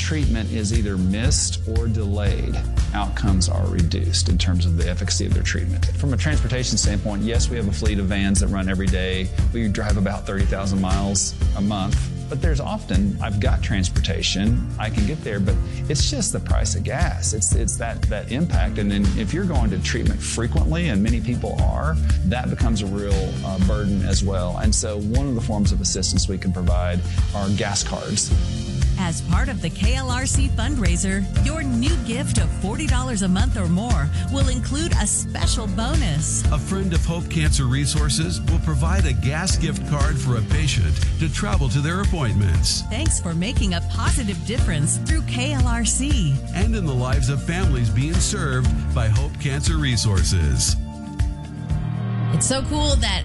treatment is either missed or delayed, outcomes are reduced in terms of the efficacy of their treatment. From a transportation standpoint, yes, we have a fleet of vans that run every day. We drive about 30,000 miles a month. But there's often, I've got transportation, I can get there, but it's just the price of gas. It's that impact. And then if you're going to treatment frequently, and many people are, that becomes a real burden as well. And so one of the forms of assistance we can provide are gas cards. As part of the KLRC fundraiser, your new gift of $40 a month or more will include a special bonus. A friend of Hope Cancer Resources will provide a gas gift card for a patient to travel to their appointments. Thanks for making a positive difference through KLRC. And in the lives of families being served by Hope Cancer Resources. It's so cool that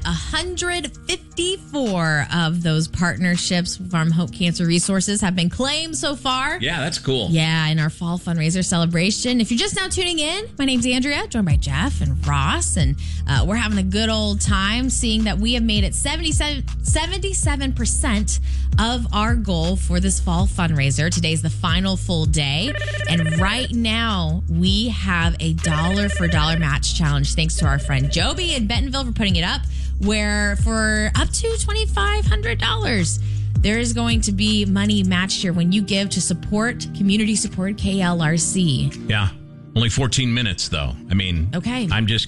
154 of those partnerships from Hope Cancer Resources have been claimed so far. Yeah, that's cool. Yeah, in our fall fundraiser celebration. If you're just now tuning in, my name's Andrea, joined by Jeff and Ross, and we're having a good old time seeing that we have made it 77% of our goal for this fall fundraiser. Today's the final full day, and right now we have a dollar for dollar match challenge thanks to our friend Joby in Bentonville for putting it up, where for up to $2,500 there is going to be money matched here when you give to community support KLRC. Yeah, only 14 minutes though. I mean, okay. Nervous.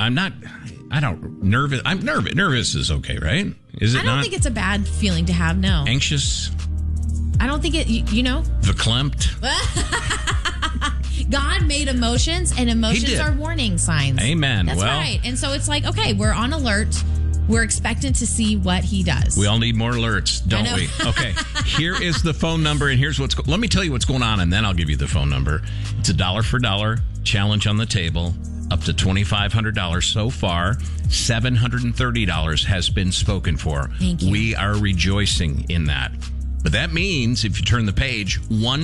Nervous is okay, right? Is it not? I don't think it's a bad feeling to have, no. Anxious? I don't think it, Verklempt? God made emotions, and emotions are warning signs. Amen. That's right. And so it's like, okay, we're on alert. We're expectant to see what he does. We all need more alerts, don't we? Okay. Here is the phone number, and here's let me tell you what's going on, and then I'll give you the phone number. It's a dollar for dollar challenge on the table, up to $2,500 so far. $730 has been spoken for. Thank you. We are rejoicing in that. But that means, if you turn the page,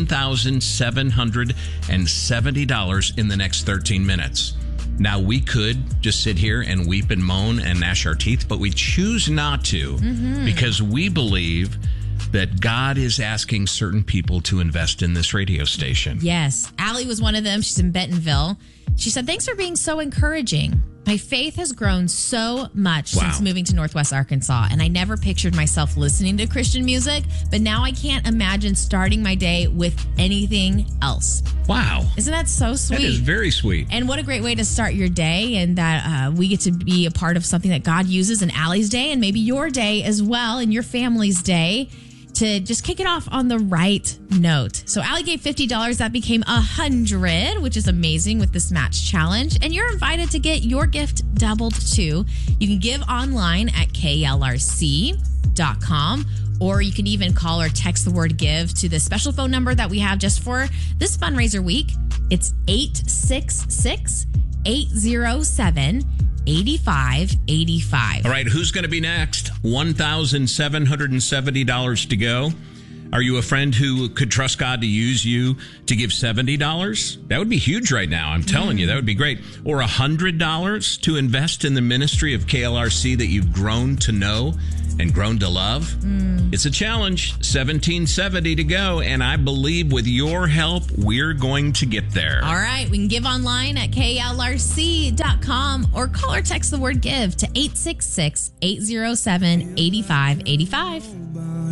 $1,770 in the next 13 minutes. Now, we could just sit here and weep and moan and gnash our teeth, but we choose not to because we believe that God is asking certain people to invest in this radio station. Yes. Allie was one of them. She's in Bentonville. She said, thanks for being so encouraging. My faith has grown so much since moving to Northwest Arkansas, and I never pictured myself listening to Christian music, but now I can't imagine starting my day with anything else. Wow. Isn't that so sweet? That is very sweet. And what a great way to start your day, and that we get to be a part of something that God uses in Allie's day and maybe your day as well, and your family's day, to just kick it off on the right note. So Allie gave $50. That became $100, which is amazing with this match challenge. And you're invited to get your gift doubled too. You can give online at klrc.com, or you can even call or text the word give to the special phone number that we have just for this fundraiser week. It's 866-807-8585. All right, who's going to be next? $1,770 to go. Are you a friend who could trust God to use you to give $70? That would be huge right now. I'm telling you, that would be great. Or $100 to invest in the ministry of KLRC that you've grown to know and grown to love. It's a challenge. $1,770 to go, and I believe with your help, we're going to get there. All right, we can give online at klrc.com or call or text the word give to 866-807-8585.